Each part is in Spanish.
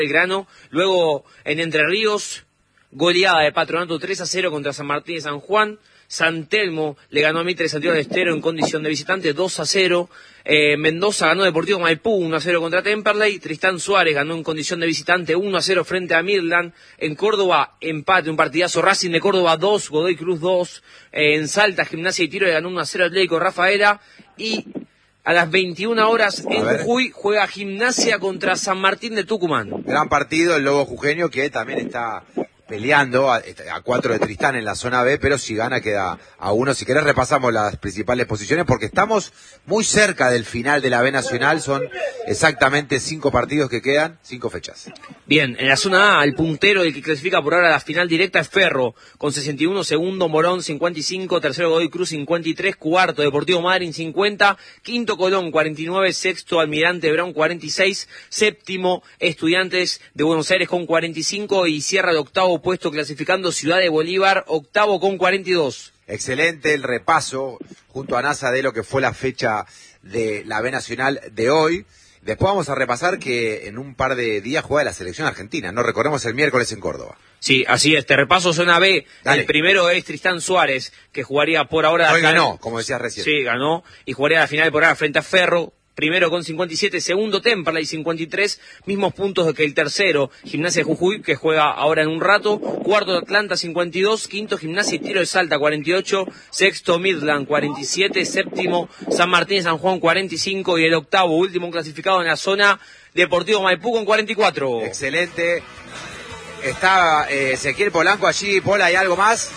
Belgrano. Luego en Entre Ríos, goleada de Patronato 3-0 contra San Martín de San Juan. San Telmo le ganó a Mitre de Santiago del Estero en condición de visitante 2-0. Mendoza ganó Deportivo Maipú 1-0 contra Temperley. Tristán Suárez ganó en condición de visitante 1-0 frente a Midland. En Córdoba, empate, un partidazo. Racing de Córdoba 2, Godoy Cruz 2. En Salta, Gimnasia y Tiro le ganó 1-0 Atlético Rafaela. Y a las 21 horas en Jujuy juega Gimnasia contra San Martín de Tucumán. Gran partido el Lobo Jujeño, que también está peleando a 4 de Tristán en la zona B, pero si gana queda a 1. Si querés repasamos las principales posiciones, porque estamos muy cerca del final de la B Nacional. Son exactamente 5 partidos que quedan, 5 fechas. Bien, en la zona A, el puntero, el que clasifica por ahora a la final directa es Ferro, con 61, segundo Morón 55, tercero Godoy Cruz 53, cuarto Deportivo Madryn 50, quinto Colón 49, sexto Almirante Brown 46, séptimo Estudiantes de Buenos Aires con 45 y cierra el octavo puesto clasificando Ciudad de Bolívar, octavo con 42. Excelente el repaso junto a NASA de lo que fue la fecha de la B Nacional de hoy. Después vamos a repasar que en un par de días juega la selección argentina, ¿no? Recordemos el miércoles en Córdoba. Sí, así es. Te repaso zona B. Dale. El primero es Tristán Suárez, que jugaría por ahora... Hoy ganó, como decías recién. Sí, ganó. Y jugaría la final por ahora frente a Ferro. Primero con 57, segundo Temperley 53, mismos puntos que el tercero, Gimnasia de Jujuy, que juega ahora en un rato, cuarto Atlanta 52, quinto Gimnasia y Tiro de Salta 48, sexto Midland 47, séptimo San Martín de San Juan 45 y el octavo, último clasificado en la zona, Deportivo Maipú con 44. Excelente. Está Ezequiel Polanco allí. Pola, ¿hay algo más?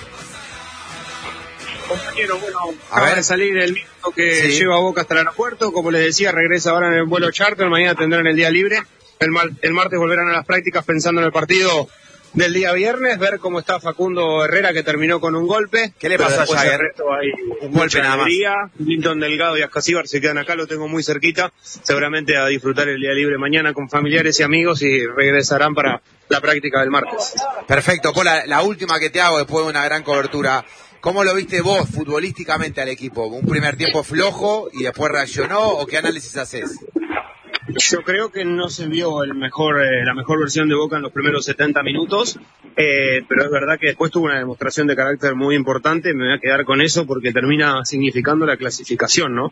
Compañero, bueno, acaba de salir el minuto que lleva a Boca hasta el aeropuerto. Como les decía, regresa ahora en el vuelo charter. Mañana tendrán el día libre. El martes volverán a las prácticas pensando en el partido del día viernes. Ver cómo está Facundo Herrera, que terminó con un golpe. ¿Qué le pasó a Jagger? Un golpe nada más. Linton Delgado y Ascasíbar se quedan acá, lo tengo muy cerquita. Seguramente a disfrutar el día libre mañana con familiares y amigos y regresarán para la práctica del martes. Perfecto, Pola, la última que te hago después de una gran cobertura. ¿Cómo lo viste vos futbolísticamente al equipo? ¿Un primer tiempo flojo y después reaccionó o qué análisis haces? Yo creo que no se vio la mejor versión de Boca en los primeros 70 minutos, pero es verdad que después tuvo una demostración de carácter muy importante. Me voy a quedar con eso porque termina significando la clasificación, ¿no?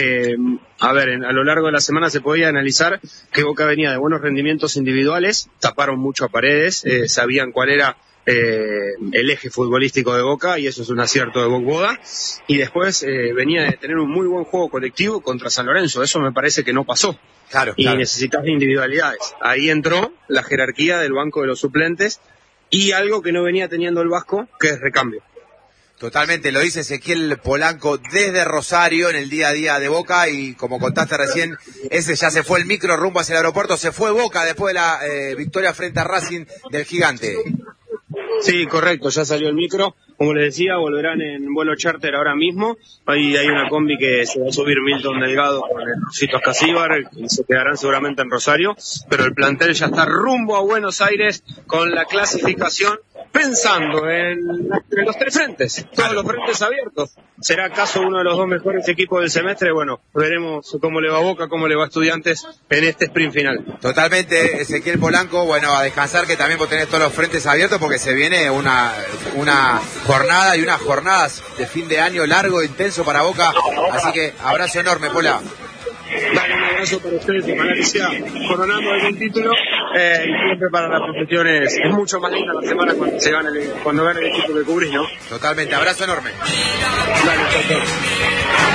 A lo largo de la semana se podía analizar que Boca venía de buenos rendimientos individuales, taparon mucho a Paredes, sabían cuál era el eje futbolístico de Boca y eso es un acierto de Boca, y después venía de tener un muy buen juego colectivo contra San Lorenzo. Eso me parece que no pasó. Claro. Necesitas individualidades. Ahí entró la jerarquía del banco de los suplentes y algo que no venía teniendo el Vasco, que es recambio. Totalmente, lo dice Ezequiel Polanco desde Rosario en el día a día de Boca y como contaste recién, ese ya se fue el micro rumbo hacia el aeropuerto, se fue Boca después de la victoria frente a Racing del Gigante. Sí, correcto, ya salió el micro. Como les decía, volverán en vuelo charter ahora mismo. Ahí hay una combi que se va a subir Milton Delgado con el Rosito Ascasíbar y se quedarán seguramente en Rosario. Pero el plantel ya está rumbo a Buenos Aires con la clasificación, pensando en los 3 frentes, todos los frentes abiertos. ¿Será acaso uno de los 2 mejores equipos del semestre? Bueno, veremos cómo le va a Boca, cómo le va a Estudiantes en este sprint final. Totalmente, Ezequiel Polanco, bueno, a descansar, que también vos tenés todos los frentes abiertos porque se viene una jornada y unas jornadas de fin de año largo, intenso para Boca, así que abrazo enorme, Pola. Dale, un abrazo para ustedes, ojalá que sea coronando algún título, y siempre para la profesión es mucho más linda la semana cuando gana el equipo que cubrís, ¿no? Totalmente, abrazo enorme. Dale, chao.